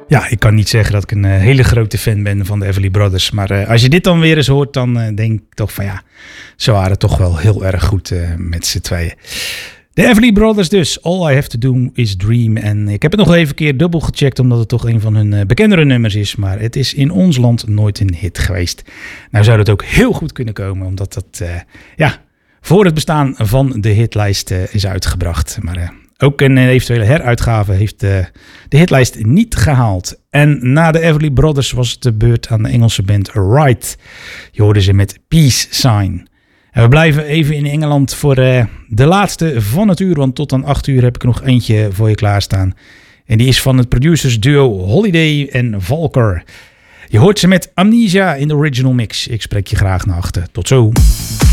Ja, ik kan niet zeggen dat ik een hele grote fan ben van de Everly Brothers. Maar als je dit dan weer eens hoort, dan denk ik toch van ja, ze waren toch wel heel erg goed met z'n tweeën. De Everly Brothers dus, All I Have To Do Is Dream. En ik heb het nog even een keer dubbel gecheckt, omdat het toch een van hun bekendere nummers is. Maar het is in ons land nooit een hit geweest. Nou zou dat ook heel goed kunnen komen, omdat dat voor het bestaan van de hitlijst is uitgebracht. Maar ook een eventuele heruitgave heeft de hitlijst niet gehaald. En na de Everly Brothers was het de beurt aan de Engelse band Right. Je hoorde ze met Peace Sign. En we blijven even in Engeland voor de laatste van het uur. Want tot aan 8 uur heb ik nog eentje voor je klaarstaan. En die is van het producers duo Holiday en Volker. Je hoort ze met Amnesia in de original mix. Ik spreek je graag naar achter. Tot zo.